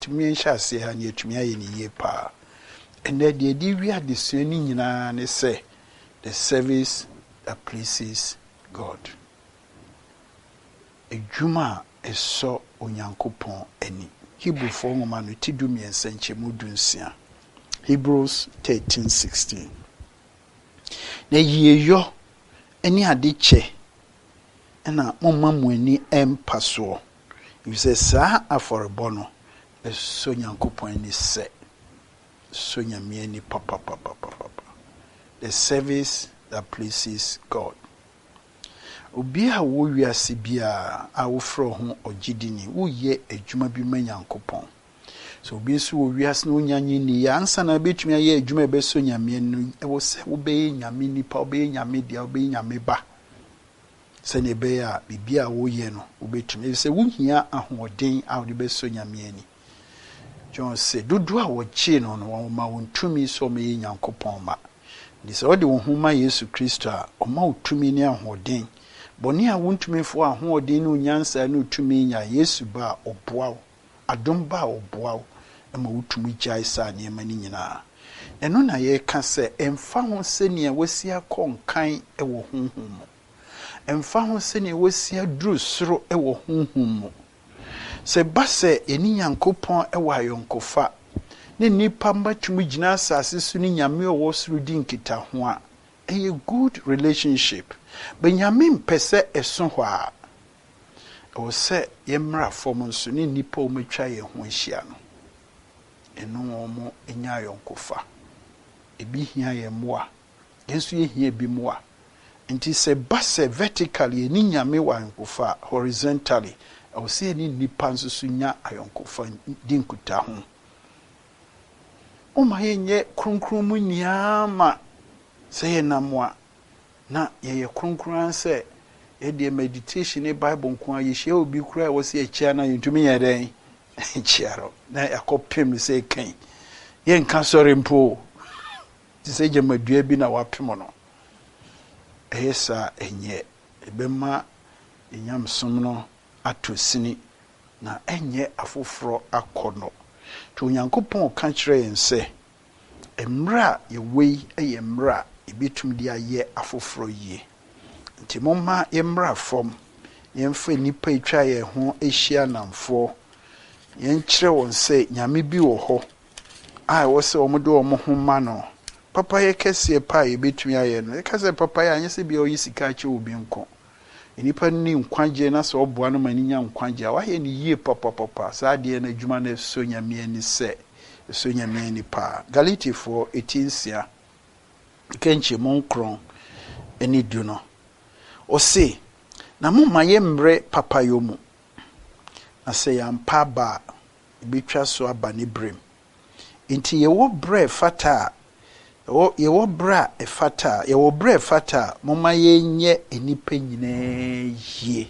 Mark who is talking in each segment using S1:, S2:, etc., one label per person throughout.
S1: tumi nhyase ha ne tumi aye ne ye pa and the di wi adesua ni nyina ne say the service that pleases God ejuma eso onyankopon ani Hebrew for ngoma no tidu miensa nchemu dunsia Hebrews 13:16 na yiyo eni ade che na momma mu ani empaso you say sa aforebo no eso nyankopon ani se so nyame ani papa the service that pleases God obi a wo wiase bia a wo fro ho ogidini wo ye adwuma bi ma nyankopon so obi so wo wiase no nyanyi ni ya ansa na betumi aye adwuma be so nyame no e wo se wo be nyame nipa wo be nyame dia wo be nyame ba se ne be ya bibia wo ye no wo betumi se wo hia ahoden a wo de be so nyame ani John said dudu a wo chi no no wo ma wontumi so me nyankopon ma ni se wo de wo huma Yesu Kristo a o ma wotumi ni ahoden boni a wontumi fo ahoden no nyansa no tumi nya Yesu ba oboa adom ba oboa ma wotumi jai sa ne mani nyina eno na ye ka se emfa ho se ne wasi akonkan e wo honhom emfa ho se ne wasi aduru soro e wo honhom se ba se eni nyankopon e wa yonkofa ne nipa mbatumi gina asase su ni nyame o wo soro di nkita ho a a good relationship benyamin pese eso ho a o se yemra fom nso ne nipa o matwa ye ho ahia no eno omo enya yonkofa ebi hia ye moa yensu ye hia bi moa nti se base vertically ni nyame wa yonkofa horizontally o se ni nipa nso sunya ayonkofa dinkuta ho o ma yenye kronkron mu niama se ye namoa na ye kronkron se ye de meditation e bible nko aye hia obi kura wo se achia na yentumi ye den chiaro na akopem se kan ye nka sori mpo ti se je madua bi na wapem no ehesa enye ebema enyamsom no atosini na enye afoforo akono to nyankopon ka kire yense emra ye wei eye emra ebitum dia ye afoforo yie nti momma yemra fom yemfa nipa etwa ye ho ehia namfo yenkire won se nyame bi wo ho a wo se omo de omo ho ma no papa ye kese pa ye betumi aye no ye kase papa ye anyese bi oyi sika che obi nko nipa ni nkwaje na so oboa no mani nya nkwaje wa ye ni yie papa sa de na adwuma na so nyame ani se so nyame ani pa Galatifo 18:6 kenchi monkron eni du no o se na mumma ye mbre papa yo mu ase yampa ba bitwa so aba ne brem nti ye wo bre fata ye wo bra e fata ye wo bre fata mumma ye nye enipa nyina yie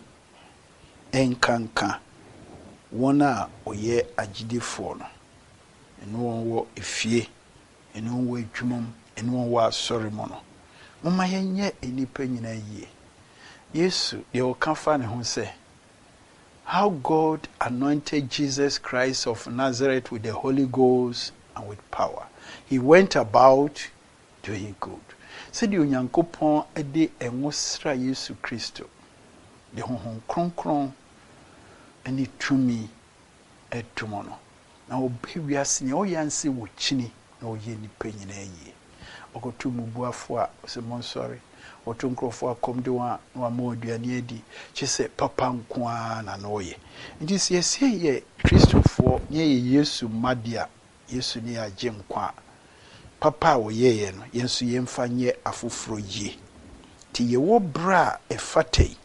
S1: enkanka wona oye agidefo no eno wo efie eno wo adwumam eno wo asori mo no mumma ye nye enipa nyina yie Yesu ye o kanfa ne ho se how God anointed Jesus Christ of Nazareth with the Holy Ghost and with power. He went about doing good. Said the Onyankopon ede enwosra Yesu Kristo. De honhom kronkron ani tumi etumono. Na obi wiase ne oyanse wo chini na oye nipa nyina yi. Okotu mubuafo a se monsori. Otunkrofo akomde wa moduane adi chese papa nkoa na noye nti se ye Kristofo ye Yesu madia Yesu ni agye nkwa papa wo ye no yensu yemfanye afoforo ye ti ye wo bra efatei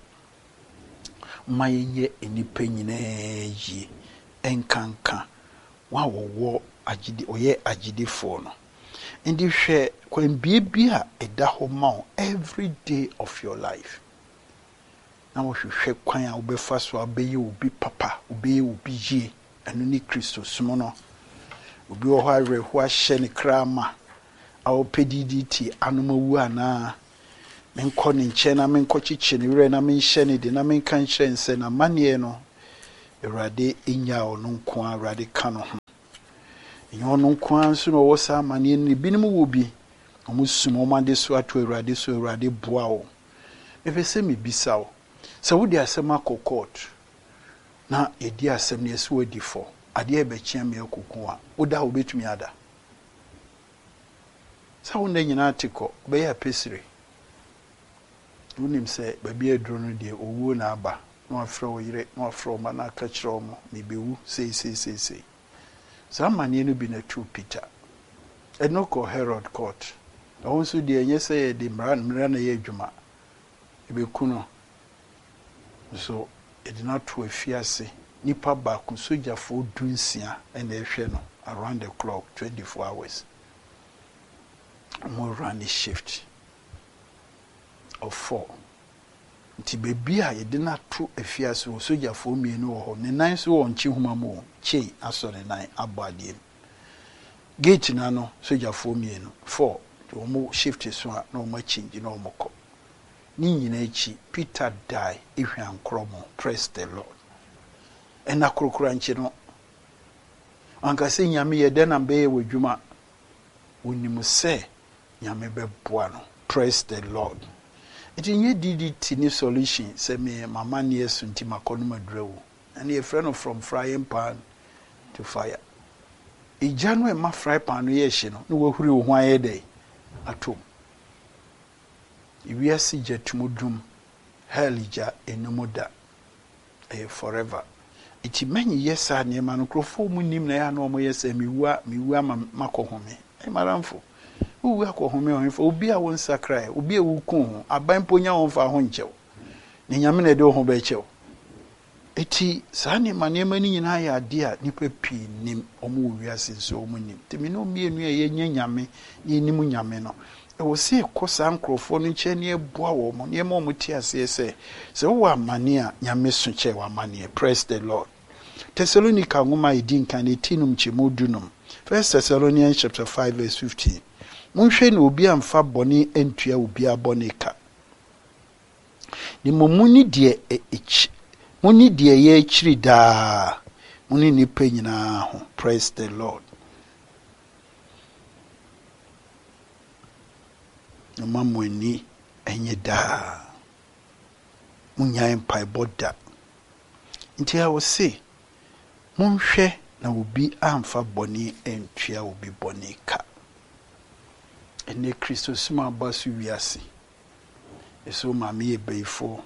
S1: mayenye enipa nyina yi enkanka wa wo agide oye agidefo no ndi hwe kwan bibia edaho ma every day of your life na wo hwe kwan a obefa so abeyi obi papa obeyi obi yie anu ni Kristo sumo no obi wo ha re ho ahye ne krama a opediditi anomawu ana menko ne nche na menko chiche ne wure na menhye ne de na menka nche nse na manie no Awurade enya ono nko a Awurade ka no ho. Enye ono nko a nso no wo sa amane ne binom wo bi. Omusum omade so ato Awurade so Awurade boa wo. Efese me bisa wo. Se wo di asem akokot. Na edi asem ne ese wadi fo. Ade e be chia me akoko a. Wo da wo betumi ada. Sa wo nda nyina atiko be ya pesire. Wonim se baby aduro no de owu na aba. No afro wo yire, no afro ma na ka kire omo me bewu sei. Sa amane no bi na tu Peter. Enoko Herod court. Also the yese de mran na ye adwuma. Ebekuno. So it did not to afiase. Nipa ba ku sojafo dunsia and ehwe no around the clock 24 hours. More run the shift of 4. Nti bebi a ye did not to afiase o sojafo mienu ho. Ne nan so won chi huma mo. Chei aso ne nan abadie. Gate na no sojafo mienu 4. Omo shift so na omo change na omo ko. Ni nyina echi Peter die ehwe ankromo. Praise the Lord. Ena krokura nche no. Anka se nyame ye de na be wadwuma. Wonimu se nyame be boa no. Praise the Lord. Iti nye DDT ni solution se me mama ne yesu nti makono madrewo. And a friend from frying pan to fire. Ijano e ma fry pan no ye hye no. No wahuri wo hwan ye dey. Atom. Iwiasi jetumudum helija enumoda forever. Iti menyi yesa ne ma no krofo mu nim na ya na omo yesa miwua makohome. Maramfo. Uwu akohome ohimfo obi a won sakrai, obi a wukun aban ponya won fa ho nchew. Ne nyame na de ho ba chew. Eti saa ne ma ni nyina ya ade a nipa pi nim omo wiase so omo nim. Temi no mienu ye nyame ye nim nyame no. E wo se kosa nkrofo no nche ne eboa wo mo ne mo ti ase se wo amane a nyame so che wo amane. Praise the Lord. Thessalonica ngoma idin kan etinum chemodunum. 1 Thessalonians chapter 5 verse 15. Munhwe na obi amfa bone entua obi aboneka. Ni momuni de muni de ye chiri da. Muni ni penyina ho. Praise the Lord. Mamweni enye da. Munya empai boda. Nti a wo se munhwe na obi amfa bone entua obi boneka. Ene Kristo sima basu wiase. Eso mami ebeifo.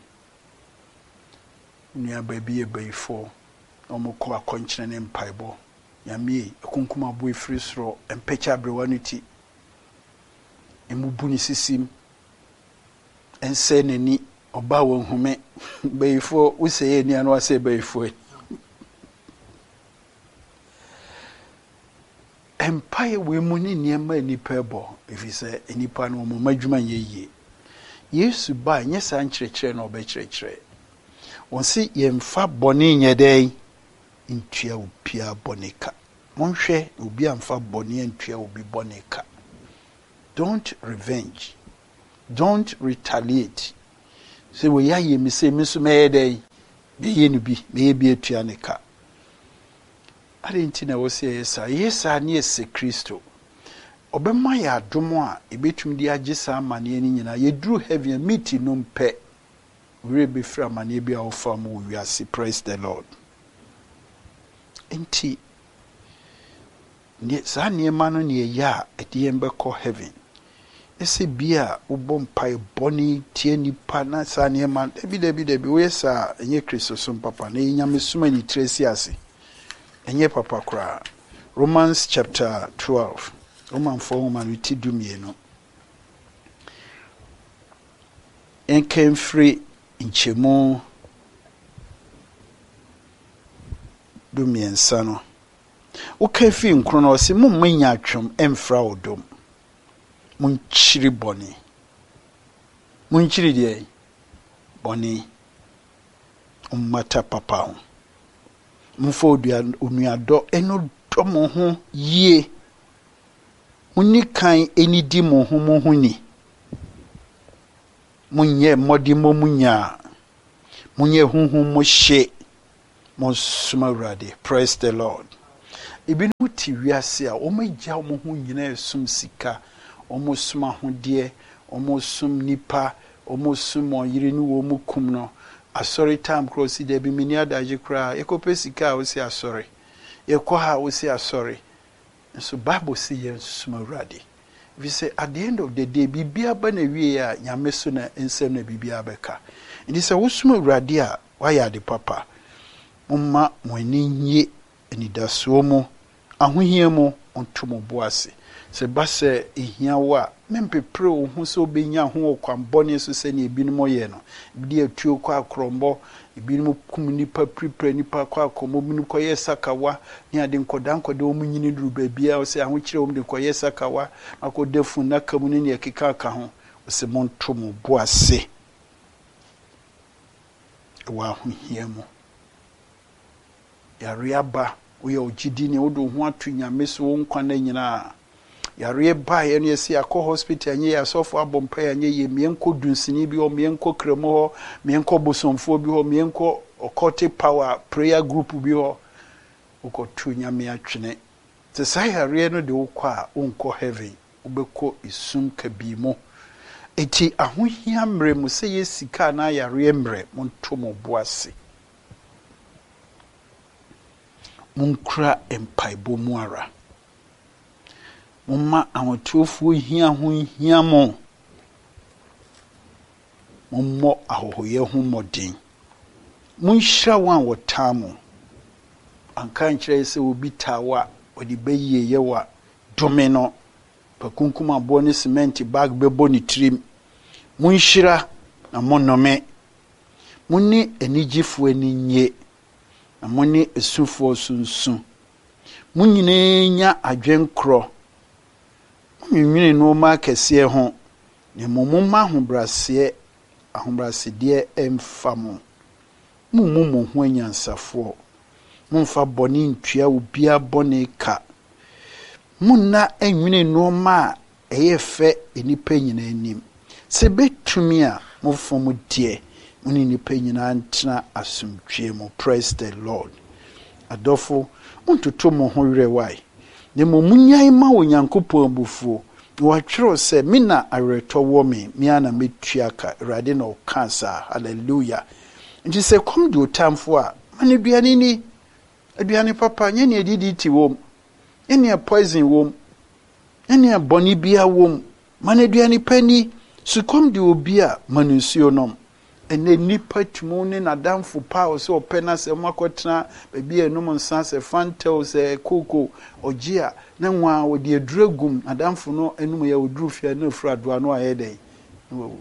S1: Nua baby ebeifo. Omukọ akonkyere ne mpaibo. Nyame ekunkuma bo efiri soro empecha brewanuti. Emubuni sisim. Ense neni oba wo nhume beifo useye ni anu ase beifo. Empire we muni niema nipa ebo efise enipa no mo madwuma yeye. Yesu ba nyesa nkyerɛkyerɛ na ɔbɛkyerɛkyerɛ. Wonsi yemfa bɔne nyɛdɛn ntua opia bɔneka. Monhwɛ obi amfa bɔne ntua obi bɔneka. Don't revenge. Don't retaliate. Say we ya ye me say me so me dey. Be ye no bi, me ye bi atua ne ka. Adentina wo say yesa ne ese Kristo. Obema ya adomo a ebetum di agisa amane ani nyina ye duru heaven meet no mpe. We be fra amane bi a ofa mu wiase. Praise the Lord. Enti ne sa ne ma no ne ya ede embekọ heaven. Ese bia ubompai boni tie nipa na sa ne ma debi we sa enye Kristo som papa na nyame suma ni tresi ase. Enye papa kra. Romans chapter 12. Roman 4 man witidumieno. Enken free inchemo dumiensa no. Okefi nkro no se mummanya atwom emfra odom. Munchiri boni. Munchiri de boni. Ummata papa ho. Mufo onuado eno domo ho ye. Munikan enidi mo ho ni. Munye modi mo munya. Munye hunhun mo hye. Monsuma Awurade. Praise the Lord. Ebinu ti wiase a omagya omo ho nyina esum sika, omo sum ahode, omo sum nipa, omo sum oyire ni wo mu kum no. Asori time cross de bi mini adaje kra, ekope sika wo si asori. Yekọ ha wo si asori. So Bible say yen sum Awurade. We say at the end of the day bibia ba na wie a nyame so na ensem na bibia beka. Ndi say wo sum Awurade a waya de papa. Mumma mo ani nye anidaso mu ahohia mu ontomo boase se ba se ehia wa mempepre wo hu so benya ho kwambone so se ne ebinum ye no bi atuo kwa akrombo ebinum kum nipa prepre nipa kwa akomo binu koye sakawa ni ade nkoda wo munyini duru babia wo se ahokyere wo de koye sakawa akodefu na kamu ne ekeka aka ho wo se montomo boase wa ahohia mu yare aba we ogidi ne wodo ho atu nyame so wo nkwa na nyina yare ba ye no yesi akọ hospital anye ya sofo abompa anye ye mienko dunsini bi o mienko kremo ho mienko bosomfo bi ho mienko okote power prayer group bi ho ukotu nyame atwene te sai yare no de ukwa unko heaven ubeko isum kabimo eti ahohia mre mu se yesika na yare mre monto mo boase munkra empaibo muara mumma awotofo hia ho hia mo mummo ahohoye ho modin munhira wan wotamo anka nkyerɛ sɛ obi tawa odi beye yewa domino pakunkuma bo ne cement bag bebo ni trim munhira na monome munni enigifo aninye na munni esufo sunsun munyine nya adwenkro munwene no ma kese ho ne momma ahobrase de emfamo mummu ho anyansafo mumfa boni ntua obia boni ka munna enwene no ma eyefe enipa nyina anim se betumi a mufom die muni nipa nyina antena asumtwe mu. Praise the Lord. Adofo untuto mo ho werewai ne momunyai ma onyankopon bufuo watwero se mina areto wo me ana metuaka rade na okansa. Hallelujah. Nti se kom do tamfo a mane duane ni aduane papa nye ne edidi ti wom nye poison wom nye boni bia wom mane duane pani su kom de obi a manusuo nom ene nipa tumu ne nadamfo pa o se opena se makotena baby enum nsa se fantel se koko ogia na nwa wo de aduragum nadamfo no enum ya oduru fia na fura do ano ayedai wo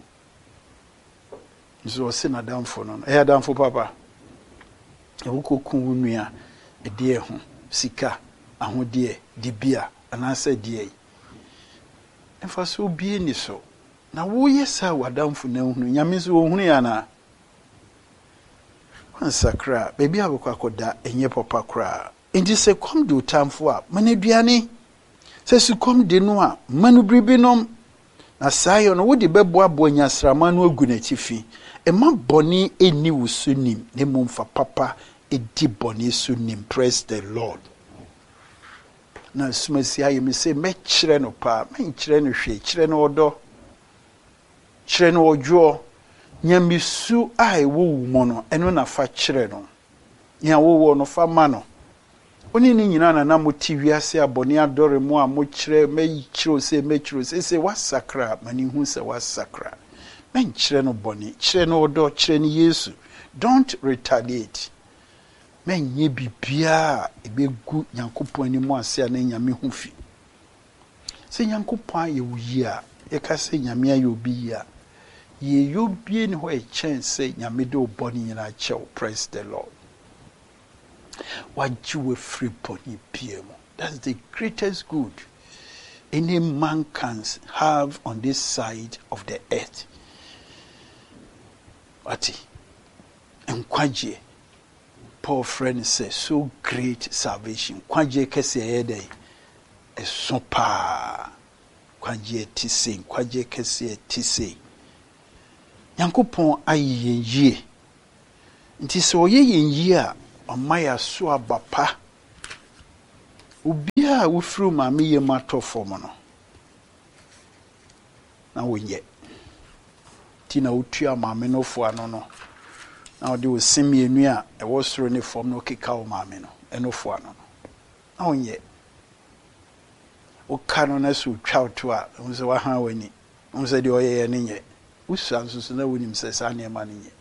S1: so se nadamfo no e adamfo papa e wo kokun wunua e de ho sika ahode dibia anase de emfa so bie ni so na wo yesa wadamfo na hunu nyame so wo hunu ya na ansakra baby abokwa koda enye papa kra enti se kom do tamfo a maneduane se su kom de no a manu bribinom na sayo no wo de beboabo nyasrama no agu na tifi e ma boni eni wusunim ne momfa papa edi boni sunim. Praise the Lord. Na sumasi ayi me se me kire no pa me kire no hwe kire no odo kire no ojo nyamisu ai wo mo no eno na fa kire no nya wo no fa ma no oni ni nyina na moti wiase abone adore mu a mo kire me kire se wasakra mani hu se wasakra men kire no boni kire no odo kire ni Yesu. Don't retaliate. Men ye bibia ebegu Nyankopon ani mu ase na nyame hu fi se Nyankopon ye wuyi a ye ka se nyame ayo bi ya ye yobie ni ho e chance nyame de oboni nyina chew. Praise the Lord. What you were free pony piemo. That's the greatest good any man can have on this side of the earth. Ati enkwaje Paul friend says so great salvation. Kwaje kese yede esopa kwaje tise kwaje kese tise Nyankopon ayiyenye nti se oyeyenye a Amaya so abapa. Ubia wufru maame ye matofo mo no. Na wonye. Ti na utua maame no fo ano no. Na odi osimi enu a e wo soro ne fom no keka wo maame no. Eno fo ano no. Na wonye. O kano na so twa to a, unse wa han wani. Unse de oye ne nye. Usa nso na wonim se sa ne ma ne nye.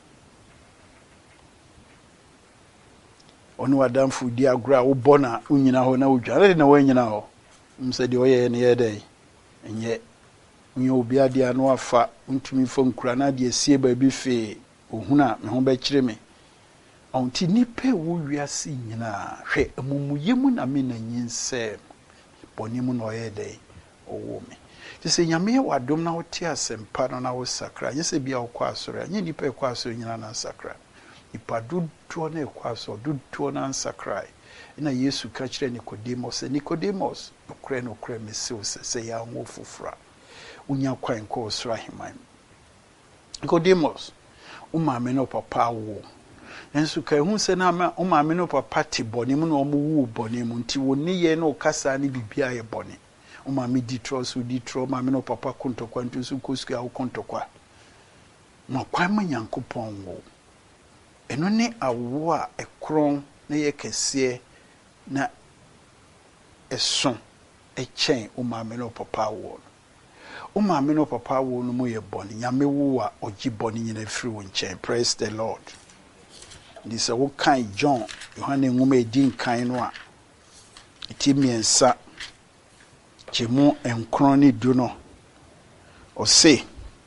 S1: Onu adamfo di agora wo bona unyina ho na wodwa re na wanyina ho mse de oye ne ye dai enye unye obi ade anu afa untumi fo nkura na de esie ba bi fe ohuna me ho be kire me onti nipe wo wiase nyina hwe amumuye mu na me na nyinse boni mu na oye dai owo me se nyame wadom na wote asempa no na wo sakra nyese bia wo kwa asore nye nipe kwa asore nyina na sakra ipa duduo na ekwaso duduo na ansakrai ina Yesu ka kire Nicodemus okre mesiw se ya nwo fufura unya kwan ko osra himan Nicodemus umame no papa wo ensu ka hu se na ma umame no papa ti boni mu na omu wu boni mu nti woni ye no kasa ni bibia ye boni umame ditro mame no papa kontokwa ntu su kosu ya kontokwa no kwan ma Nyankopɔn wo eno ne awo a ekron na ye kese na eson echen umame no papa wo umame no papa wo no mo ye boni nyame wo a ogi boni nyina firi wo nchen. Praise the Lord. This a wo kan John Yohane nwoma edin kan no a etimiensa chemu enkron ne du no o se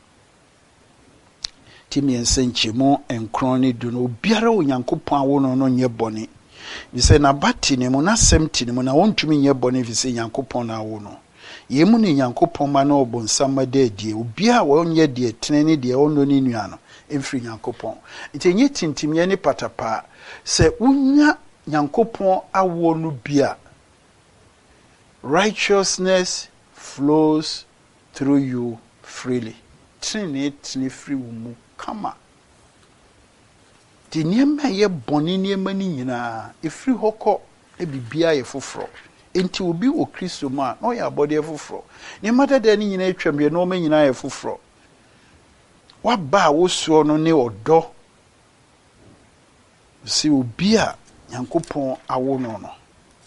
S1: timiensa nchemu enkron ne du no obiara onyankopon awo no nye boni bise na bati ne mu na semti ne mu na wontumi nye boni bise nyankopon na awo no yemu ne nyankopon ma na obonsama de die obia wo nye de tenene de ono ne nua no emfiri nyankopon ntenye tintimye ne patapa se unya nyankopon awo no bia righteousness flows through you freely. Trini free mu kama. Di niema ye boni niema ni nyina efiri hoko e bibia ye foforo. Enti obi o Kristo ma no ya body ye foforo. Niema dade ni nyina etwambe no ma nyina ye foforo. Wa ba wo so no ne odo. Si obi a Nyankopɔn awo no no.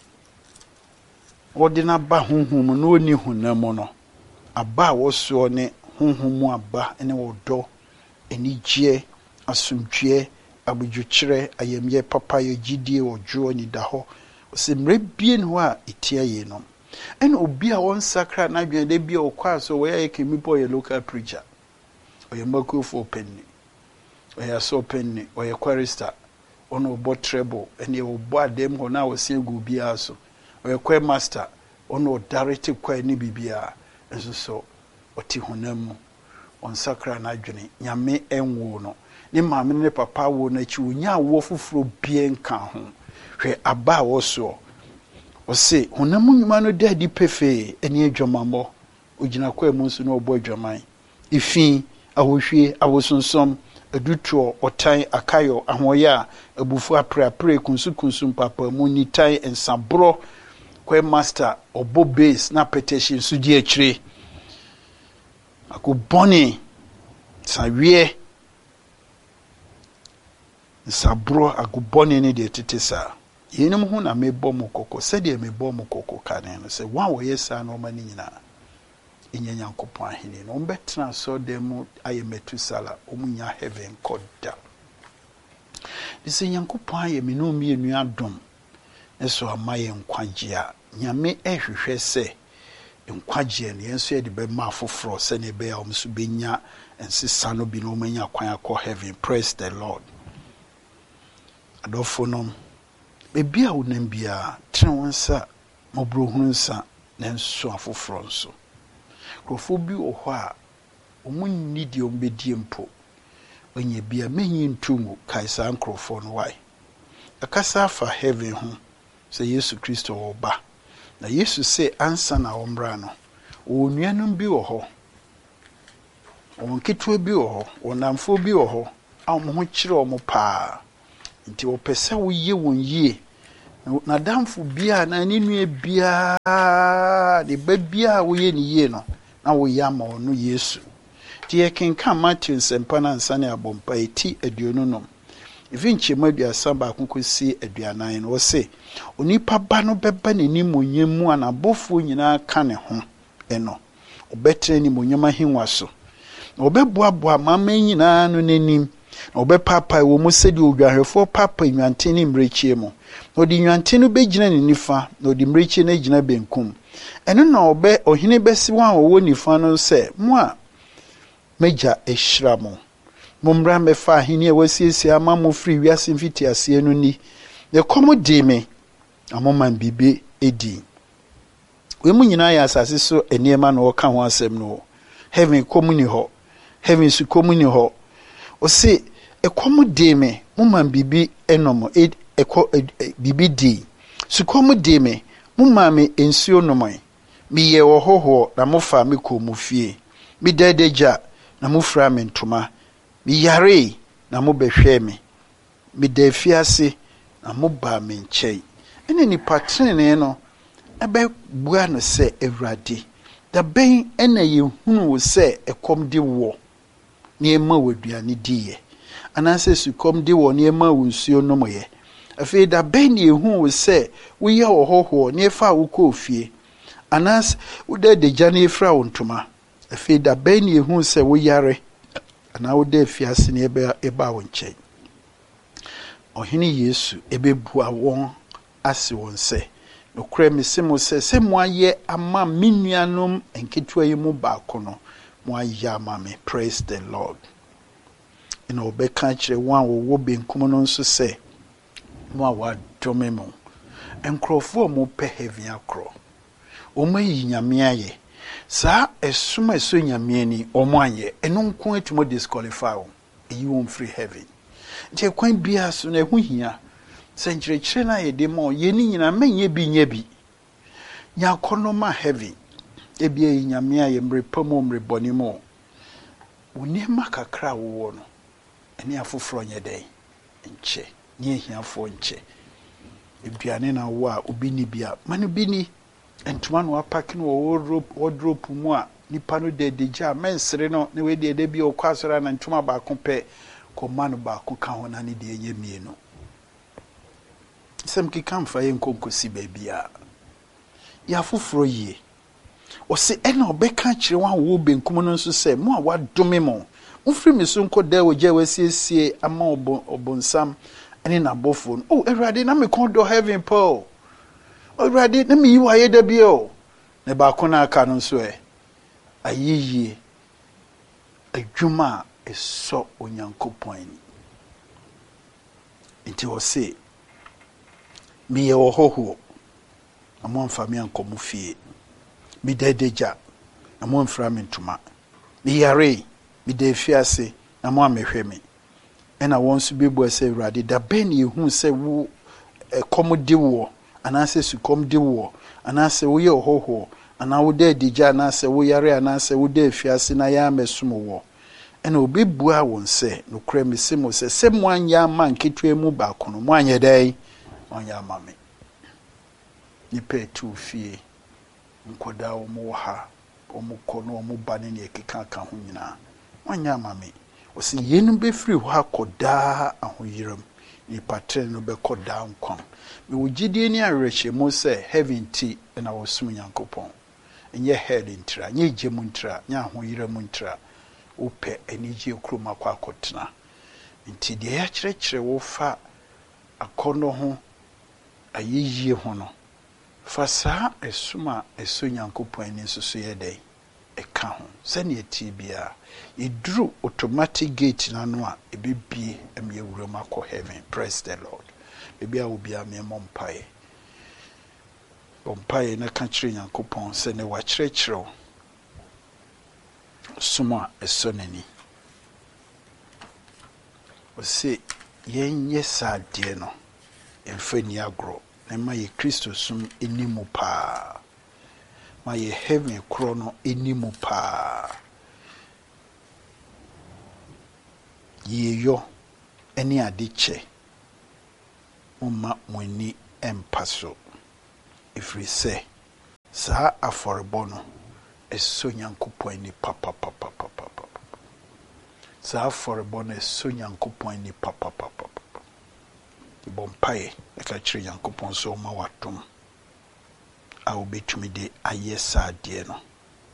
S1: Odina ba honhom no oni honam no. Aba wo so ne honhom aba ene odo enigye asomdwe abudwukire ayemye papa ye gidie ojo ni da ho se mrebie no a etia ye no ene obi a won sakra na dwen de bia okwa so we ye kemi boy local preacher oye makofo penni oye so penni oye chorister ono obo treble ene obo adem ho na wo se gu bia so oye choir master ono direct choir ni bibia enso so oti honam on sakra na dwene nyame enwo no ni maame ne papa wo na chi onya wo foforo bie nka ho hwe aba wo so o se honam nyuma no dadi pefe eni adwamambo ogina kwa mu nso no obo adwaman ifi ahohwie awosonsom adutuo otan akayo ahoya abufu aprapre kunsu papa mu nitan ensabro kwa master obo base na petition sudi akire akuboni sawie sabro aguboni ni de tetesa yenim hu na mebɔ mo kokko sɛ de mebɔ mo kokko kane no sɛ wa wo yesa no mani nyina enya Nyankopɔn ahene no ombɛtena so dem ayemetu sala omunya heaven koda dise Nyankopɔn ayemi no mienu adom eso amaye nkwagye a nyame ehwehwɛ sɛ nkwagye ne enso ye de be ma foforo sɛ ne be ya omso benya ensesa no bi no manya kwan akɔ heaven. Praise the Lord. Adofonom bebia wonam bia trenwansa mobrohunu nsa na nso afoforo nso krofo bi wo hɔ a omunni di ombedie mpo onye bia menyi ntumu kaisa nkrofo no wai akasa afa heaven ho sɛ Yesu Kristo wo ba na Yesu se ansa na ombra no onuanum bi wo hɔ onketwe bi wo hɔ onamfo bi wo hɔ a mo ho kyerɛ mo paa nti wɔpɛ sɛ woyɛ wɔn yie na damfo bia na ne nua bia de ba bia woyɛ ne yie no na woyɛ ama ɔno Yesu nti yɛkenka Matthew nsɛmpa no ansa ne abɔmpa ɛti 20 Ifi nkyɛmu 30 baako kɔsi 40 no wɔse onipa ba no bɛba n'anim onyam mu a n'abɔfoɔ nyinaa ka ne ho ɛno ɔbɛtena ne monyam ahengua so na ɔbɛboaboa mama nyinaa no n'anim na ɔbɛpapa wɔ mu sɛdeɛ odwahwɛfoɔ papa nwanten ne mmirekyie mu na ɔde nwanten no bɛgyina ne nifa na ɔde mmirekyie no agyina benkum ɛno na ɔhene bɛsi wɔn a wɔwɔ nifa no sɛ mo a megya ahyira mo mommra mɛfa ahene a wasiesie ama mo firi wiase mfitiaseɛ no ni na ɛkɔm di me amoman bibi edi we mu nyinaa yɛ asase so nneɛma na wɔka ho asɛm no heaven kɔm ni hɔ heaven su kɔm ni hɔ ɔse ɛkɔm di me moman bibi enom bibi di su kɔm di me moman me nsuo nomai meyɛ wɔ hɔhɔ na mofa me kɔ mu fie me dadagya na mofra me ntoma me yare na mobɛhwɛ me me da fiase na moba me nkyɛn ene nipa trenee no ɛbɛbua no sɛ Awurade da bɛn ɛna yɛhunu wo sɛ ɛkɔm de wɔ nneɛma wɔ aduane diɛ anaasɛ sukɔm de wɔ nneɛma wɔ nsuo nomyɛ afei da bɛn na yɛhunu wo sɛ woyɛ wɔ hɔhɔ na ɛfa wo kɔ fie anaasɛ woda dagya na ɛfra wo ntoma afei da bɛn na yɛhunu sɛ woyare ana woda fiase na ɛba wo nkyɛn ɔhene Yesu ɛbɛbua wɔn ase wɔn sɛ nokora mese mo sɛ mo ayɛ ama me nuanom nketewa yi mu baako no mo ayɛ ama me. Praise the Lord. Ina ɔbɛka kyerɛ wɔn a wɔwɔ benkum no nso sɛ mo a wɔadome mo nkurɔfoɔ a mo pɛ heaven akorɔ wɔn ayi nyame ayɛ saa ɛsom ɛso nyame ani wɔn ayɛ ɛno nko atuma disqualify wɔn ɛyi wɔn free heaven nti kwan bia so na ɛho hia sɛ nkyerɛkyerɛ na yɛde ma yɛni nyina mɛnyɛ bi nyɛ bi nya akɔnɔ ma heaven ebia yi nyame ayɛ mrepa mu mrebɔne mu wonema kakra wo no ɛne afoforo nyɛ dɛn nkyɛ ne ahiafo nkyɛ eduane na wo a obi ni bia manu bi ni entuma no apake no wardrobe mu a nipa no de degya mensere no ne we de bi o kwasora na ntuma baako pɛ kɔma no baako ka ho na ne de yɛ mienu sɛm keka mfa yɛ nkonkosi baabia ya afoforo yie ɔse ɛna ɔbɛka kyerɛ wɔn a wɔwɔ benkum no nso sɛ mo a wadome mo mfiri me so nkɔ da wɔgya wasiesie ama ɔbonsam ɛne n'abɔfo no Awurade na me kɔn dɔ heaven po Awurade na me yi wa yɛ da bi o ne baako na aka no nso ayiyie adwuma a ɛsɔ Onyankopɔn ani nti ɔse me yɛ wɔ hɔhɔ na mo amfa me ankɔ mo fie me dadagya na mo amfra me ntoma me yare me da fiase na mo amehwɛ me ɛna wɔn nso bebu sɛ Awurade da bɛn ne ehu sɛ wo ɛkɔm de wo anaasɛ sukɔm de wo anaasɛ wo yɛ hɔhɔ ana wo da digya anaasɛ wo yare anaasɛ wo da fiase na ya amesom wo ɛna obebua wɔn sɛ nokora me se mo sɛ mo anya ama nketewa mu baako no mo anyɛ dɛn ɔnyɛ ama me nipa tu fie nkoda wo mo ha wo mo kɔ no wo mo ba ne ne keka ka ho nyina ɔnyɛ ama me ɔsɛ yenu befiri hɔ akɔda ahoyiram nipa tren no bɛkɔda nkwan me wo gidie ne awerɛhyɛ mu sɛ heaven ti na wo som Nyankopɔn ɛnyɛ hell ntira nyɛ gye mu ntira nyɛ ahoyiram ntira wopɛ anigye kurom akɔtena nti deɛ yɛakyerɛkyerɛ wo fa akɔnɔ ho ayiyie ho no fa saa ɛsom a ɛso Nyankopɔn ani nso so yɛ dɛn ɛka ho sɛnea ɛti bia yɛduru automatic gate na no a ɛbɛbie ɛma yɛwuram akɔ heaven. Praise the Lord. Baabi a wobia mmemmɔ mpaeɛ na ka kyerɛ Nyankopɔn sɛ ne wakyerɛkyerɛ som a ɛsɔ n'ani ɔsɛ yɛnyɛ saa deɛ no ɛmfa ni agorɔ na ma yɛ Kristo som animu paa ma yɛ heaven korɔ no animu paa yɛyɔ ɛne ade kyɛ momma mwani empa so ɛfiri sɛ saa afɔrebɔ no ɛsɔ Nyankopɔn ani papapapapapa saa afɔrebɔ no ɛsɔ Nyankopɔn ani papapapapa bɔ mpaeɛ ɛka kyerɛ Nyankopɔn sɛ ɔma watom a wobɛtumi de ayɛ saa adeɛ no.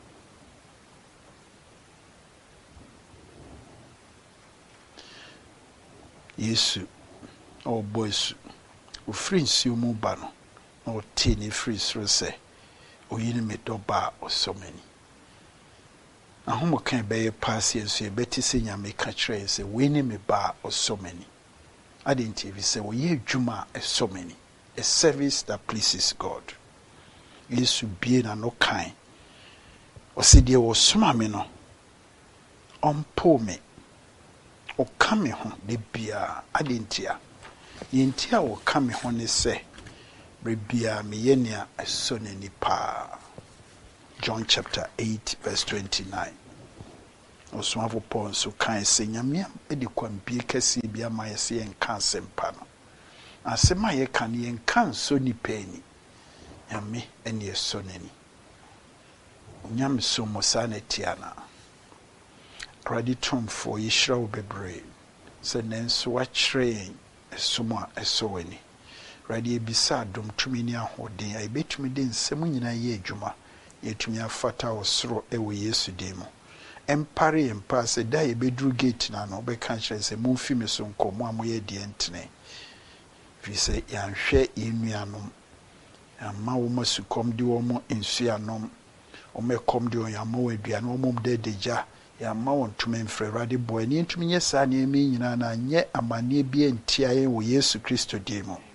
S1: Yesu ɔbɔ esu ofiri nsuo mu ba no na ɔte ne firi soro sɛ oyi ne me dɔba a ɔsɔ m'ani. Ahomoka ɛbɛyɛ paase nso ɛbɛte sɛ Nyame ka kyerɛ sɛ wei ne me ba a ɔsɔ m'ani. Ade nti ebi sɛ wɔyɛ adwuma a ɛsɔ m'ani, a service that pleases God. Yesu bie na no kan ɔsɛ deɛ wɔsoma me no ɔmpo me ɔka me ho de bia. Ade nti a yɛnti a ɔka me ho ne sɛ brebia meyɛ nea ɛsɔ n'ani paa. John chapter 8 verse 29. Ɔsomafo Paul nso kan sɛ Nyame de kwambie kɛseɛ bi ama yɛ sɛ yɛnka asɛmpa no. Asɛm a yɛka no yɛnka nsɔ nipa ani. Nyame ɛne ɛsɔ n'ani. Nyame so mo saa na tia na. Awurade Tumfoɔ yɛhyira wo bebree sɛ nanso wakyerɛ yɛn ɛsom a ɛsɔ w'ani. Awurade ebisa adom tumi ne ahoɔden a yɛbɛtumi de nsɛm nyinaa yɛ adwuma yɛtumi afata wɔ soro ɛwɔ Yesu din mu. Empare yɛmpa sɛ da yɛbɛduru gate na no wobɛka kyerɛ sɛ momfi me so nkɔ mo a moyɛ deɛ ntene. Firi sɛ yɛanhwɛ yɛnnuanom yɛama wo ma sukɔm de wɔ mo nsuanom ɔma ɛkɔm de wɔn yɛama wɔ aduane wɔmom da adagya yɛama wɔn ntoma mfrɛ. Awurade boa ne ntumi nyɛ saa nneɛma yi nyinaa na anyɛ amanneɛ bi antia yɛn wɔ Yesu Kristo din mu.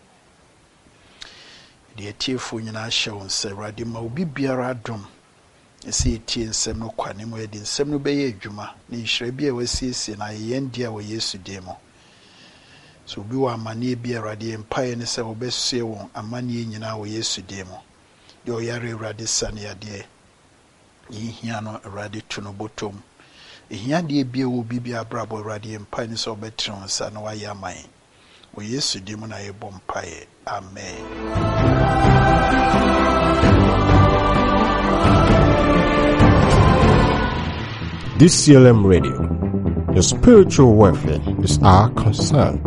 S1: Deɛ tiefoɔ nyinaa hyɛ wo nsa. Awurade ma obi biara adom ɛsɛ yɛtie nsɛm no kwane mu yɛde nsɛm no bɛyɛ adwuma ne nhyira bi a wɔasiesie na yɛn deɛ wɔ Yesu din mu. So obi wɔ amanneɛ bi Awurade yɛmpaeɛ ne sɛ wɔbɛsoɛ wɔn amanneɛ nyinaa wɔ Yesu din mu. Deɛ ɔyare Awurade sa ne yadeɛ yɛhia no Awurade to no bɔtɔm. Ehia deɛ bi wɔ bibi abrabɔ Awurade yɛmpaeɛ ne sɛ ɔbɛtene wɔn nsa na wayɛ ama yɛn. Wɔ Yesu din mu na yɛbɔ mpaeɛ. Amen.
S2: DCLM Radio. Your spiritual welfare is our concern.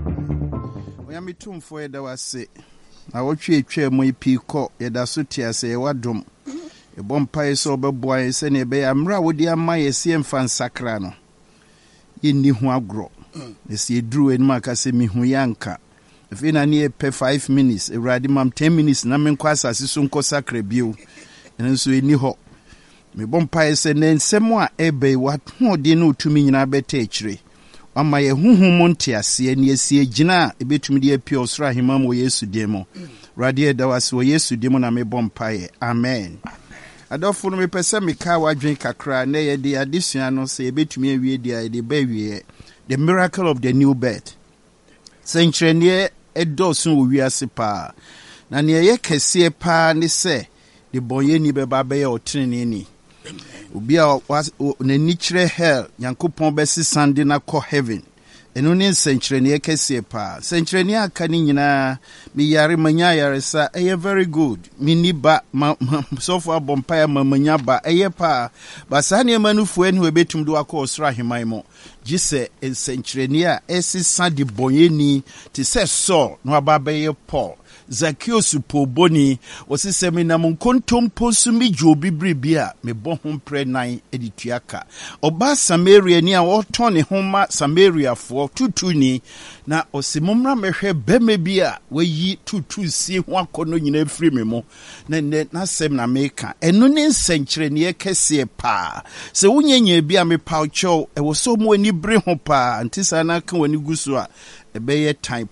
S1: Oyami tumfo yɛda wase. Na wotwe mu ipi kɔ yɛda so tia sɛ yɛwadom. Yɛbɔ mpaeɛ sɛ ɔbɛboa yɛn sɛ ne ɛbɛyɛ amra wodi ama yɛsie mfa nsakra no. Yɛnni ho agorɔ. Yɛsi eduru anim aka sɛ mihu yanka. Afei na ne yɛpɛ 5 minutes. Awurade mam 10 minutes na menkɔ asase so nkɔ sakra bio. Ɛno nso ɛni hɔ. Mebɔ mpaeɛ sɛ ne nsɛm a ɛbɛyi wahoɔden no otumi nyinaa bɛtɛ akyire. Wama yɛ huhum mu nteaseɛ ne asie gyina a ɛbɛtumi de apia ɔsoro ahema mu wɔ Yesu din mu. Awurade yɛda wase wɔ Yesu din mu na mebɔ mpaeɛ. Amen. Adɔfo no mepɛ sɛ meka wadwen kakra na yɛde adesua no sɛ yɛbɛtumi awie deɛ yɛde ba awie. The miracle of the new birth. Sɛnkyerɛnneɛ ɛdɔɔso wɔ wiase paa. Na nea ɛyɛ kɛseɛ paa ne sɛ de bɔnyɛni bɛba bɛyɛ ɔtreneni. Obi a n'ani kyerɛ hell Nyankopɔn bɛsesa de na kɔ heaven. Ɛno ne nsɛnkyerɛnneɛ kɛseɛ paa. Sɛnkyerɛnneɛ aka ne nyinaa meyare manya ayaresa ɛyɛ very good. Mini ba sɔfo abɔ mpaeɛ ma manya ba ɛyɛ paa. Ba saa nneɛma no fua ne wɔbɛtum de wakɔ ɔsoro ahemman mu. Gye sɛ nsɛnkyerɛnneɛ a ɛsesa de bɔnyɛni te sɛ Saul na waba bɛyɛ Paul. Zacchaeus poboni wɔsi sɛ menam nkontompo so megye obi bere bi a mebɔ ho mprɛ nan de tuaka. Ɔba Samaria ni a wɔtɔn ne ho ma Samariafoɔ tutuni na ɔsi mommra mɛhwɛ bɛma bi a wayi tutu sie ho akɔnɔ nyina firi me mo na n'asɛm na meka. Ɛno ne nsɛnkyerɛnneɛ kɛseɛ paa. Sɛ wonyanya bi a mepaw kyɛw ɛwɔ sɛ mo ani bere ho paa nti saa na ka wani gu so a ɛbɛyɛ tan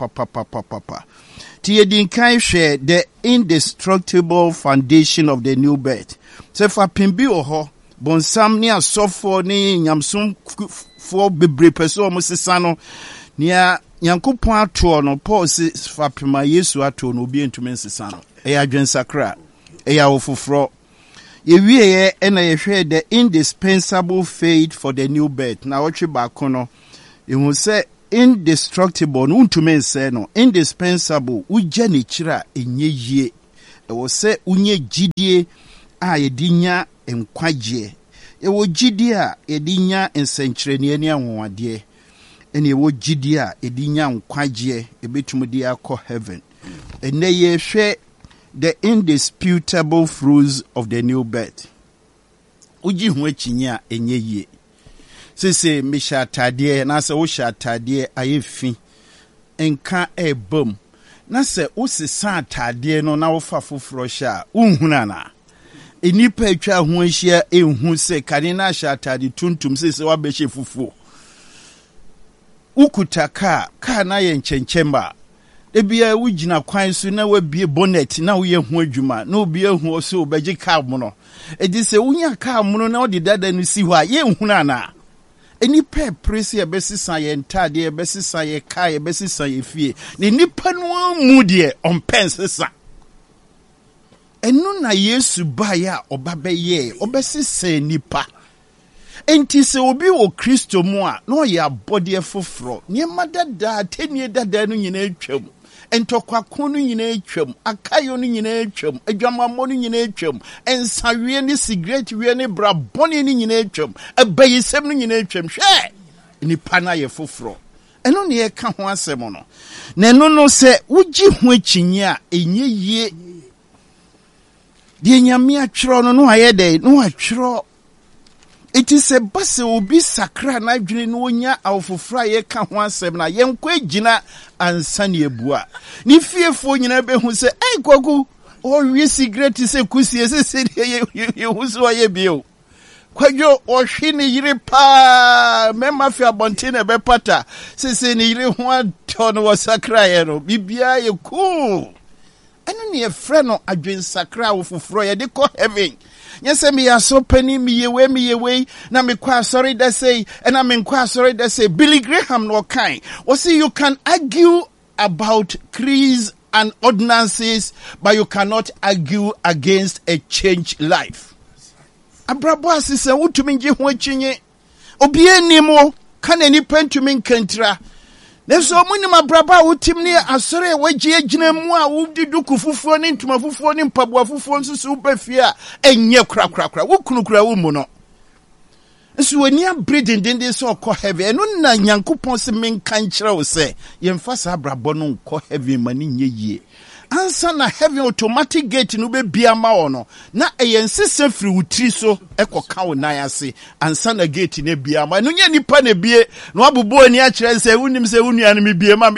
S1: papa. Tiyedinkai share the indestructible foundation of the new birth. Se fa pimbi oho, bonsam ni asofo ni nyamsom fo bebre peso mo sesa no nia Nyankopon ato no Paul se fa pima Yesu ato no obi entumi nsesa no. Eya adwensakra, eya ofofro. Ye wiye na ye hwe the indispensable faith for the new birth. Na wotwe ba ko no, ehu se indestructible no untume nse no indispensable ugye ne kira enye yie ewo se unye gidie a yedinya enkwagye ewo gidie a yedinya ensenkyerene ne anwonwade ene ewo gidie a yedinya enkwagye ebetumudi akọ heaven ene ye hwe the indisputable fruits of the new birth uji hu achinya enye yie sese misha atade na se wo sha atade ayefi enka ebom na se wo sesa atade no na wo fa foforo sha unhuna na enipa atwa ho ahia enhu se kane na sha atade tuntum sese wa behye fufuo ukutaka ka na ye nkenchemba ebia wugina kwan so na wabie bonnet na wo ye ho adwuma na obi ehu so obegye ka mo no edi se wunya ka mo no na odi dada no si ho a ye nhuna na enipa presi ebesisa ye ntade ebesisa ye ka ebesisa ye fie ne nipa no mu de ompensesa enu na Yesu ba ya obabeye obesisa nipa enti se obi wo Kristo mu a no ye abode foforo ne madada tenie dada no nyina atwam entokwa no nyina atwam akayo no nyina atwam adwamammo no nyina atwam ensawie ne cigarette wie ne bra bone no nyina atwam abayisem no nyina atwam hwe nipa na ye foforo eno ne ye ka ho asem no na eno no se wugi ho akinyi a enye yie de nyame atwero no ayede no atwero. It is a bus obi sakra na dwene no onya awfofra ye ka ho asem na ye nkwa gina ansane ebua ni fiefo nyina be hu se kwagu o wi cigarette se kusie se ye hu so ye bio kwadwo o hwe ne yire pa mema fi abonte na be pata se ne yire ho ato no sakra ye no bibia ye cool eno ne ye frɛ no adwen sakra awfofro ye de kɔ heaven. Yes, me are so penny me away, na me kwa sorry that say, and I mean kwa sorry that say, Billy Graham no kind. Or see, you can argue about creeds and ordinances, but you cannot argue against a changed life. Abrabo asise wutuminje ho chinye. Obie nimo kan ani pentumin kantra. Neso muni mabraba wutim ne asore wagye agina mu a wudidu kufufuo ne ntuma fufuo ne mpaboa fufuo nsusu ubefia enye krakrakra wukunukura wo mu no nso wani abredin dende so okọ heaven eno na Nyankopon se menka nkyere wo se yemfa sa abrabo no nkọ heaven mani nye yie ansa na heaven automatic gate no be bia ma wo no na eyensese firi wutiri so ekoka wo nan ase ansa na gate na bia ma no nya nipa na bie no abubo ani a kire se wunim se wunua no me bie ma me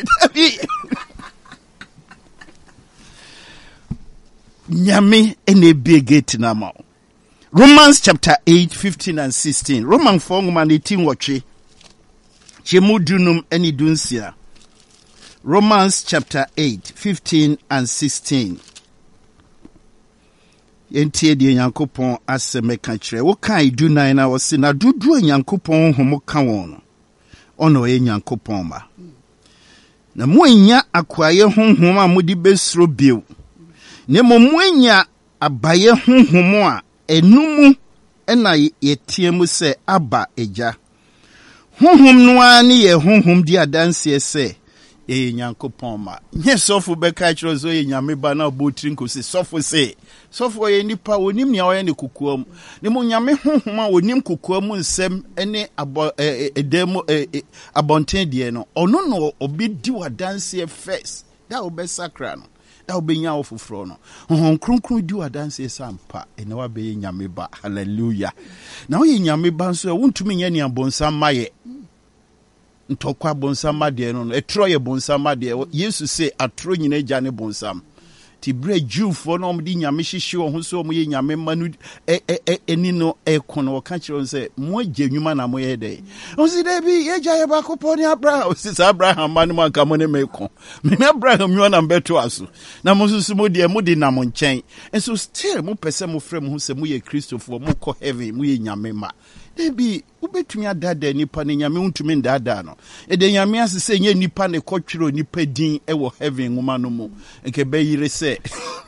S1: nyame ene bie gate na ma Romans chapter 8 15 and 16 Roman 4 ngoma 18 watche chemudunum eni dunsia Romans chapter 8, 15 and 16. Yentie de Nyankopon aseme ka kire. Wo kan du nan na wo se na dudu Nyankopon homo ka won. Ono ye Nyankopon ma. Na mo anya akwaye honhom a modi besro bio. Ne mo anya abaye honhom a enumu na yetiemu se aba eja. Honhom no ani ye honhom di adanse se Nyankopon ma nye sofo beka kiro zo ye nyame ba na obotiri nkosi sofo se sofo ye nipa wonim nia oye ne kukuam ne mo nyame honhoma wonim kukuam nsem ene edem abonten de no ono no obedi wadanse first da obesakra no da obenya ofofro no honhom kronkron di wadanse sampa ene wa be nyame ba hallelujah na oye nyame ba nso wontumi nya ne abonsa maye ntokwa bonsama de no etro ye bonsama de Yesu se atro nyina gya ne bonsam ti bre Jewfo no omdi nyame hyehye wo ho so mo ye nyame manu eni no ekono ka kire se mo agya nwuma na mo ye de o si de bi ye gya ye ba koponi Abraham o si Abraham manu man ka mo ne meko me Abraham nwa na beto aso na mo susu mo de mo di na mo nchen enso still mo pese mo frem ho se mo ye Christopher mo ko heaven mo ye nyame ma debi ubetumi adada nipa ne nyame untumi ndada no ede nyame asese nye nipa ne kotwiro nipa din ewo heaven nguma no mu nke be yire se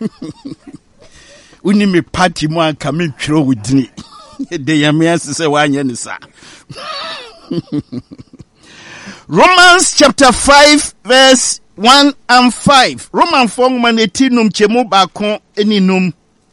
S1: uni me party mu anka me twiro wudini ede nyame asese wanye ne sa Romans chapter 5 verse 1 and 5. Roman fongman etinum chemu bakon eninum.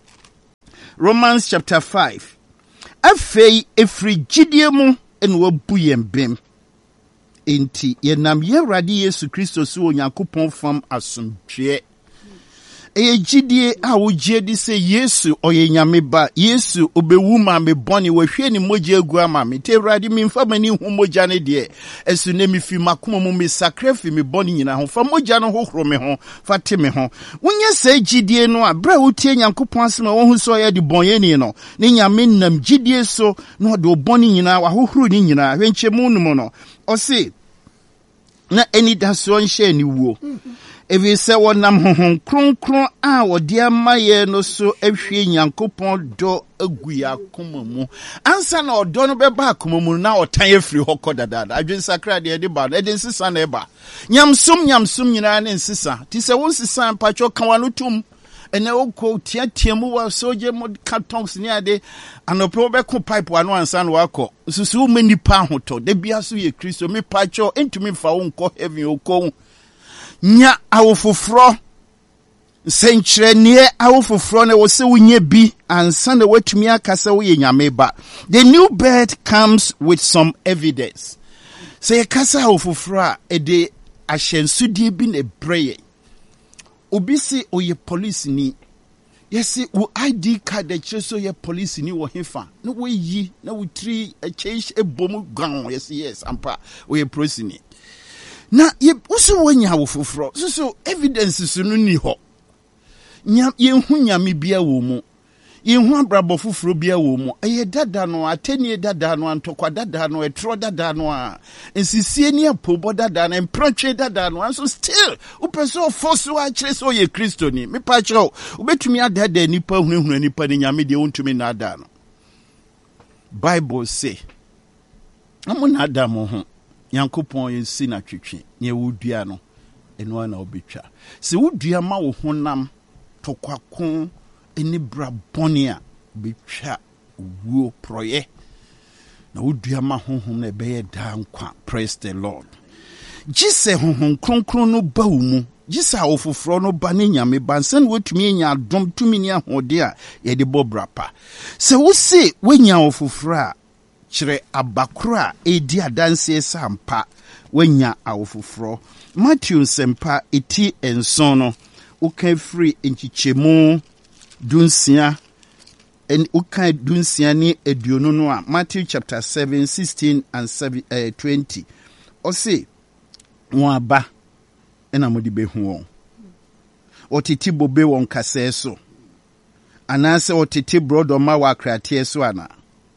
S1: Romans chapter 5. Afei efri gidiemu enwo buyem bem. Enti yenam Awurade Yesu Kristo so Onyankopɔn fam asomdwe. Eye gidie a wogye di se Yesu oye nyame ba, Yesu obewu ma me boni wahwe ni mogya agu ama me. Te Awurade mi mfa mani hu mogya ne de. Esu ne mi fi makoma mu me sacrifice me boni nyina ho. Fa mogya no hohoro me ho, fa te me ho. Wonye se gidie no a bra wotie Nyankopɔn asema wo hu so ye de bonye ni no. Ne nyame nam gidie so no de boni nyina wa hohoro ni nyina. Hwenchemu no no. Ose na eni da so nhye ni wuo. Evi se wonam honhom kronkron a wode amaye no so ahwie Nyankopɔn do aguya akoma mu. Ansa na odo no beba akoma mu na otan afiri hokɔ dadada. Adwen sakra de ba no eden sisa na eba. Nyamsum nyina ne nsisa. Ti se won sisa mpacho kan wano tum. Ene okɔ tiatia mu wa soje mod cartons ni ade anope obeko pipe wano ansa na wakɔ. Susu me nipa hoto. De bia so ye Kristo me pacho entumi mfa wo nkɔ heaven okɔ. Nya awofofro senkyerenie awofofro na wo se wonye bi ansa na watumi akasa wo ye nyame ba. The new birth comes with some evidence. Say kasa awofofro a ede ahyensudie bi na breye. Obi se oye police ni. Yesi wo ID card de cheso ye police ni wo hefa. No we yi na wo tri a change ebomu gan. Yes ampa oye police ni. Na ye uso wanya wofoforo so evidence so no ni ho ye hu nyame bia wo mu ye hu abrabo foforo bia wo mu eye dada no atenie dada no antokwa dada no etro dada no a ensisie ni apobo dada no emprotwe dada no so still upeso force wa kire so ye Kristo ni me pa kire ubetumi adada nipa hunahuna nipa ni nyame de wontumi na ada no Bible say amuna adamu ho Nyankopɔn yensi na twetwe nye wudua no eno ana obetwa se wudua ma wo honam tokwako eni bra bɔne a betwa wuo proye na wudua ma honhom na beye da nkwa. Praise the Lord. Gise honhom kronkron no ba wo mu gise awofofro no ba ne nyame bansen wotumi nya adom tumi ni ahode a ye de bobrapa se wo se wenya awofofro a kyerɛ abakora edi adanse sampa wanya awofofro. Matthew sempa eti enson no uka free enchichemu dunsia en uka dunsia ni eduonu no a Matthew chapter 7 16 and 20 ose won aba ena modi behu won otiti bobe won kase so anase otiti brodo ma wa kratie so ana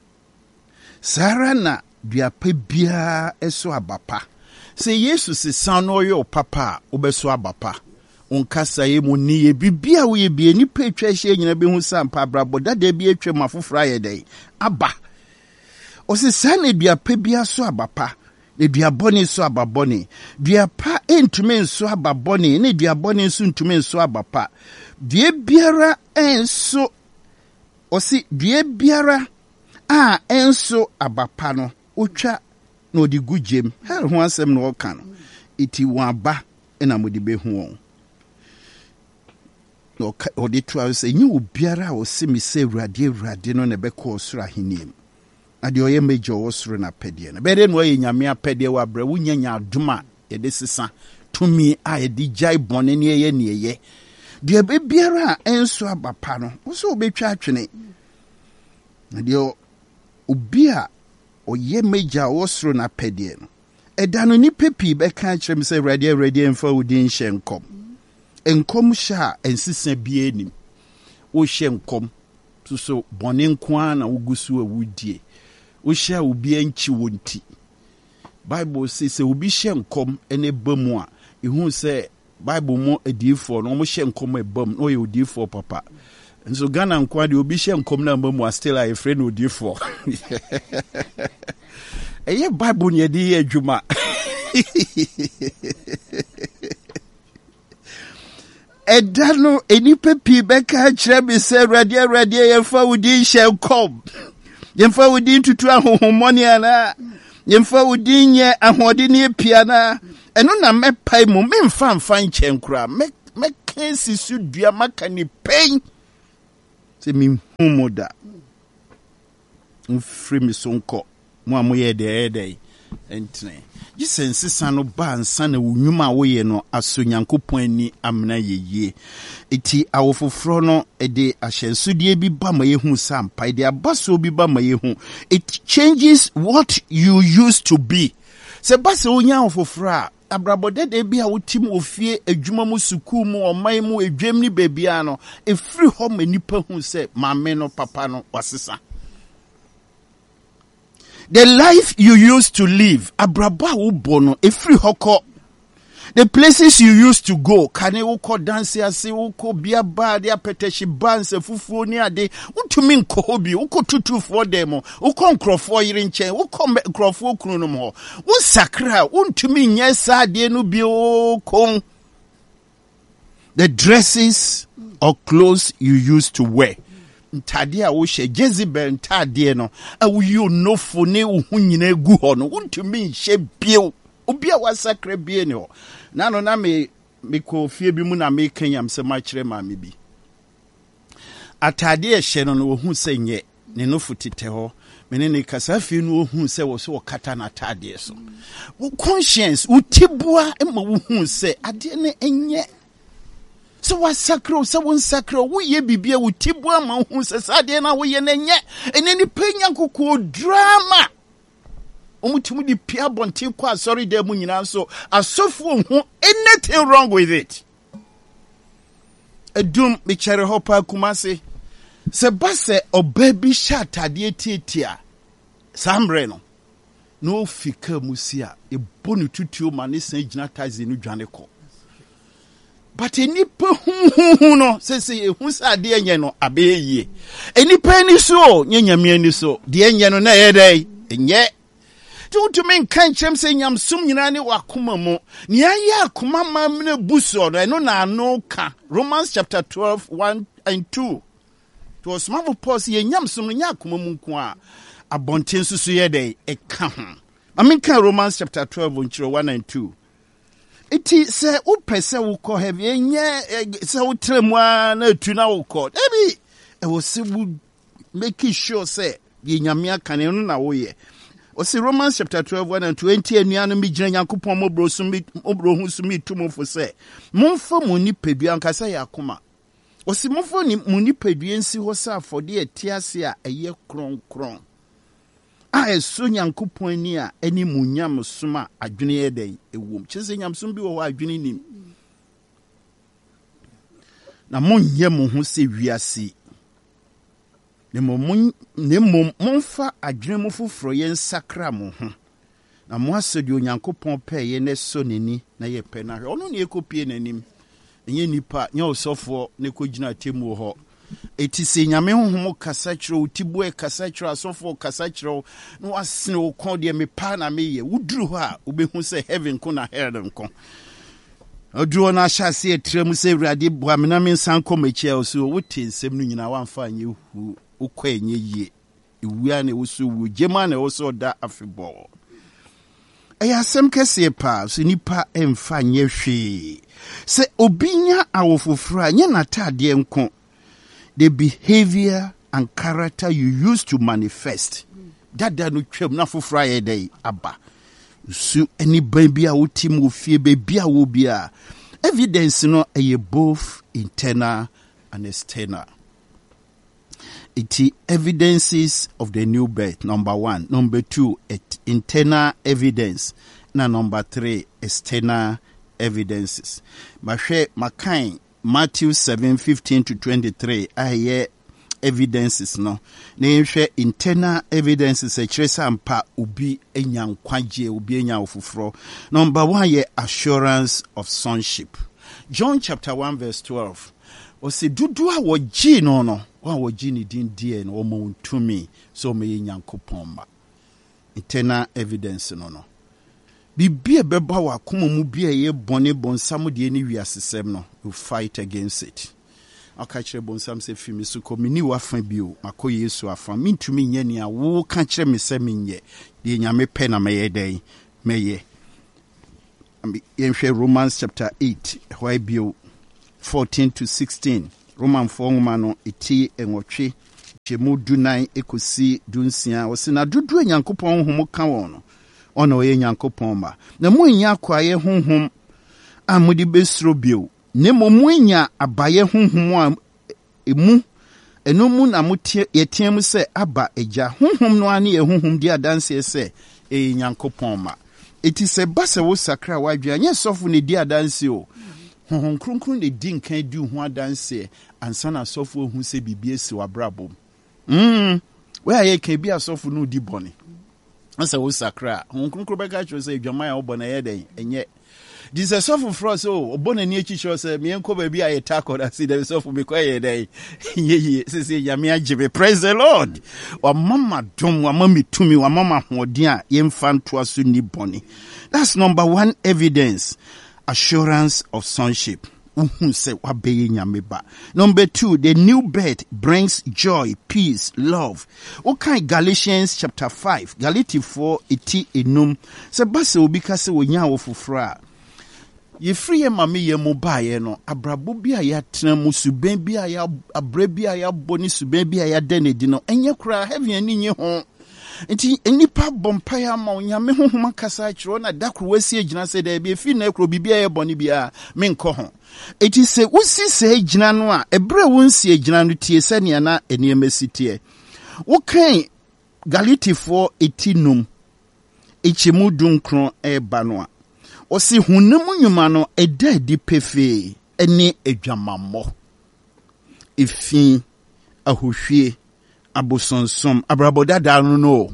S1: Sara na duapa bia eso abapa. Se Yesu se sano yo papa obeso abapa. Onkasa ye mu ni ye bibia wo ye bie nipa etwa hye nyina behu sampa brabo dada bia etwa mafofra ye dai. Aba. O se sane duapa bia so abapa. Ne duabone so ababone. Duapa entume so ababone, ne duabone so entume so abapa. Die biara enso o se die biara enso abapa no otwa na odi gujem hel ho asem no oka no iti waba na modi behu won no odi twa se nyi obiara o se mi se Awurade no na beko osoro ahenim ade oye mejo osoro na pede na bede no oye nyame apede wa bra wunya adoma ye de sesa tumi a ye di jai bone ne ye ne ye de biara enso abapa no wo so obetwa atwene ade obi a oye meja osoro na pede no edano ni pepi be kan kyerem se Awurade emfa wudin hye enkom hya ensisa bia nim wo hye enkom so bone nko na wugusu awudie wo hye obi anchi wonti Bible says obi hye enkom ene bamu a ehun se Bible mo adifo no mo hye enkom ebam no ye odifo papa. So Ghana nkwa de obi hye nkom na mbamu still a friend odifo. Eye Bible ne de ye adwuma. Edano enipa pi beka kire bi se Awurade ye fa wudi hye nkom. Ye fa wudi tutu ahonhomoni ana. Yemfa udinye ahodini piana. Eno na mepai mu memfa mfa nchen kura. Me kensi su dua maka ni pain. Se mi humoda. Mfiri mi sonko. Mo amoye de entne. Jisensi sano ba ansana unwuma woye no aso Nyankopon ani amna yeye. Eti awofofro no ede ahyensodie bi ba ma yehu sampa ede abaso bi ba ma yehu. It changes what you used to be. Se base onya awofofro a abrabode de bi a wotim ofie adwuma mu suku mu oman mu edwam ni bebia no efiri ho manipa hu se maame no papa no wasesa. The life you used to live, abraba ubono, efri hoko. The places you used to go, kane uko dansi ase, uko biaba, dia peteshi banse, fufu ni ade, utumi nkohobi, uko tutu for demo, uko nkrofo yirinche, uko nkrofo krunumo, usakra, untumi nyesa ade nubi uko. The dresses or clothes you used to wear. Ntade a wo hye Jezebel ntade no awuyo nofo ne uhu nyina egu ho no wontumi hye bio obi a wasakra bie ne ho na no na me ko fie bi mu na me kanyam se ma kire ma me bi atade a hye no no ohu se nye ne nofo tete ho mene ne kasa fie no ohu se wo so kata na atade so wo conscience utibua ema wo hu se ade ne enye. So was sacro, so one sacro, we ye be with Tibua Mahus, Sadiana, we ye, and any penyanko drama. Omutumi Pia Bontiqua, sorry, dear Munina, so a software who anything wrong with it. A doom, Michele Hopper Kumasi. Sebase or baby shot at the titia. Sam Reno. No fika musia, a bonu tutu manis and janatas in Ujaneko. But any no say who's a dear yeno abe ye. Any penny so, nyanyamiani so, dear yeno na day, and yet. To men can't say yam sum yinani wakumamo. Nia kumama mine buso, I know na no ka. Romans chapter 12, 1 and 2. To a small pause ye yam sum yakumamukwa. A bontin suye day, a kaham. I mean, Romans chapter 12, 1 and 2. Iti se upese uko heavy nye se utremwa na tuna uko ebi wo se make sure say ye nyamia kane no na wo ye o se Romans chapter 12 1 and 20 anuanu mi gina Nyankopon mobro hu sumi tumofo se momfa moni pedua nkasa yakoma o se momfa ni moni pedua nsi ho sa afode atiase a eye kronkron a eso Nyankopon ni a eni munyam soma adwene yeden ewom kyese nyamsom bi wo adwene nim na monye mo ho se wiase ne mom monfa adwene mo foforo ye nsakra mo ho na mo asodi Onyankopon pe ye ne so neni na ye pe na hwe ono ne ekopie nanim enye nipa nya osofo ne kogina temu ho eti se nyame honhom kasa kyerɛ utibu e kasa kyerɛ asofo kasa kyerɛ no asene wo kon de me pa na meye wuduru ho a obehu se heaven ko na hell nko oduro na hyase etrem se Awurade boa me na me nsan kɔmachi a so wote nsɛm no nyina wamfa anye hu ukɔ enye yie ewua na woso wu gema na woso da afebɔ eya asɛm kɛse pa so nipa emfa nye hwe se obinya awofoforo anye na tade nko. The behavior and character you used to manifest. That no twem na for Friday day abba. So any baby a utim wo fie baby a wo bia. Evidence no e both internal and external. It evidences of the new birth, number 1. Number 2, internal evidence. Na number 3, external evidences. Mahwe makai Matthew 7:15 to 23. I evidences no. Na internal evidences e kyerɛ sampa obi enya nkwaje obi enya ofufro. Number 1 ye assurance of sonship. John chapter 1 verse 12. O se dudu a wogi no no. Wa wogi ni din die no mo ntumi so me Nyankopɔn ma. Internal evidence no no. Bibia beba wakoma mu bia ye bone bonsam de ni wiasesem no, you fight against it. aka kyerɛ bonsam sɛ fi me so kɔ meni wafa bio makɔ Yesu afa mentumi nyɛ nea wo ka kyerɛ me sɛ menyɛ deɛ Nyame pɛ na mɛyɛ dɛn mɛyɛ. Yɛnhwɛ Romans chapter 8 hɔ bio 14 to 16. Roman 4 nwoma no ɛti enwɔtwe kyɛmu 19 ekosi 16. Wɔsi na dodo Nyankopɔn honhom ka wɔn no ɔna ɔyɛ Nyankopɔn ma na mo nya kwae honhom a mode besuro bio ne mo nya abaye honhom a emu eno mu na motie yetie mu sɛ aba agya honhom no ane ye honhom di adanse sɛ Nyankopɔn ma. Eti sɛ ba sɛ wo sakra wadwa nyɛ sɔfo ne di adanse o. Honhom kronkron ne di nkan di ho adanse ansa na sɔfo hu sɛ bibie si wabrabom. We aye ka bi asɔfo no di bɔne. Ansa wo sakra honhom kronkron bɛka kyerɛ sɛ adwaman a wo bɔne yɛ den enye. Di sɛ sɔfo frɔ so obɔne ni akyikyerɛ sɛ me enko ba bi aye takɔ da si da sɔfo me kɔ yɛ den enye sɛ Nyame agye. Praise the Lord. Wa mama dom wa mama tumi wa mama hoɔden a yɛmfa ntoa so ni bɔne. That's number 1 evidence. Assurance of sonship. Number 2, the new birth brings joy, peace, love. Okay, Galatians chapter 5, Galati 4, eti enum. Se base obi kase wonya ofufra. Ye free ye mami ye mobaye no, abrabo bi a ya tena mu suben bi a ya abre bi a ya boni suben bi a ya denedi no. Enye kura heavy ani nye ho. Enti enipa bompaya ma Onyame honhom akasa kyerɛ na dakro wasi agina sɛ da bi efi na ekro bibia yɛ bɔne bia menkɔ ho. Eti sɛ wosi sɛ agina no a ebre wo nsi agina no tie sɛ nea na eniema sitie. Wo kan Galatifoɔ etinum ekyemu dunkron eba no a osi honam nnwuma no ɛda di pefe ɛne adwamammɔ efi ahohwie abosonsom abraboda da no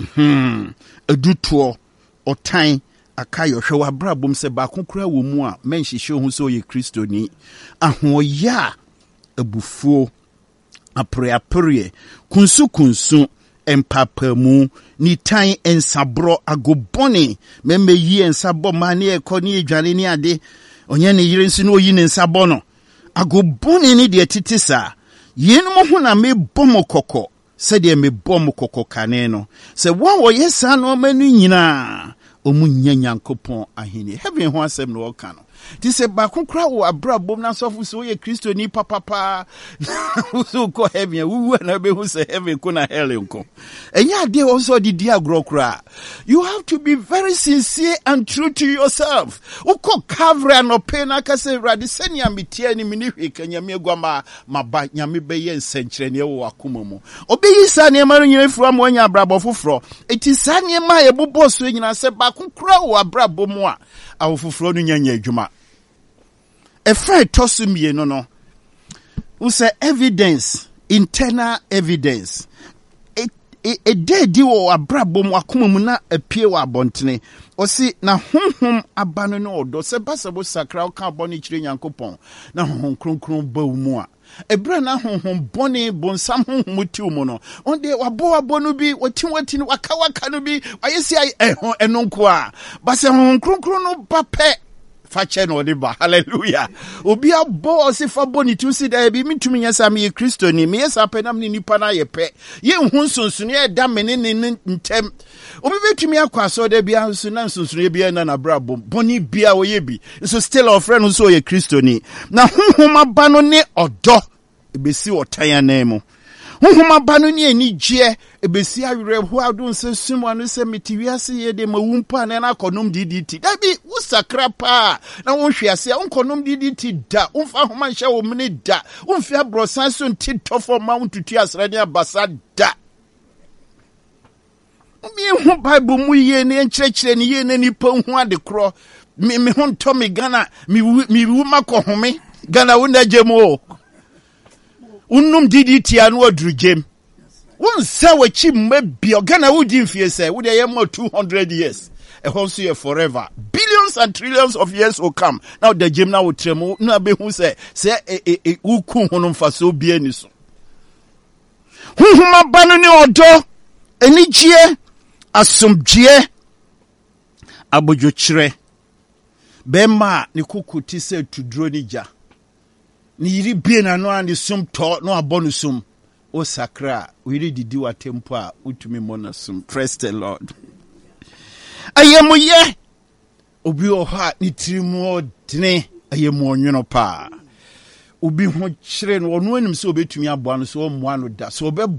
S1: edutuo otan akayo hwe wabrabom se ba kokora wo mu a menhihye hu so ye Kristoni ahoya abufuo apreapre kunsu empapamu ni tan ensabro agobone memeyi ensabo mane ekoni edwane ni ade onye ne yire nsi no oyi ne nsabo no agobone ni de titisa yenum ho na me bomo kokko se de me bomo kokko kane no se won wo yesa no manu nyina omunya Nyankopɔn ahini heaven ho asem no ka no ti se ba kokra wo abrabom na sofo so ye Kristoni papa so ko heaven wu na be hu se heaven ko na hell nko enya ade wo so di agrokra. You have to be very sincere and true to yourself. Uko kavra no pe na ka se rade senia metie ni mini hwe kanya me agwama maba nyame be ye nsenkyere ne wo akoma mu obeyi sa ne ma nyina fura mo anya abrabɔ foforo eti sa ne ma ye bobɔ so nyina se ba kokra wo abrabɔ mu a awofoforo no nyanya adwuma. Efra tosumie no use evidence, internal evidence. E dedi wo abrabom akoma mu na apie wa abontene osi na honhom abano no odo se basabo sakra o ka boni kire Nyankopɔn na honhom kronkron ba mu a ebra na honhom boni bonsam honhom tiw mu no onde wabo no bi wati no waka no bi ayesi enonko a base honhom kronkron no ba pe fache no de ba. Hallelujah. Obi abo osifa boni tu si da bi mitumi nyasa me Kristoni me yesa penam ni nipa na ye pe ye hu nsonsono ye da me ne ntem obi betumi akwaso da bia nso na nsonsono ye bia na brabo boni bia wo ye bi so still of friend so ye Kristoni na honhom aba no ne odo ebesi otan na mu honhom aba no ne anigye ebesi awere ho adon se sumo no se metiwiase ye de mawumpa na na konom DDT da bi usakra pa na wonhwe ase onkonom DDT da umfa homa nhye wo mene da umfi abrosan so ntitofo ma untutu asrani abasa da mi hu Bible mu ye ne nkyerɛkyerɛ ne ye ne nipa hu ade kro me ho nto me Ghana mi wu makohome Ghana wona gyemo unum DDT anu aduru gem won sa wachi mabia Ghana wudi mfie se wo de ye mo 200 years e ho so ye forever billions and trillions of years will come now the gem na wo tremu na be hu se uku hono mfaso bia ni so hunhuma banu ni odo enigye asomdwe abodwokyere bema ni kukuti se tudro ni ja ni yiri bie na no ande sum to no abonu sum o sakra o yiri didi wa tempo a utumi mona sum. Praise the Lord. Ayemoye obi o ha ni tirimu odene ayemo onwono pa obi ho kyere no ono anim se obetumi aboa no so o moa no da so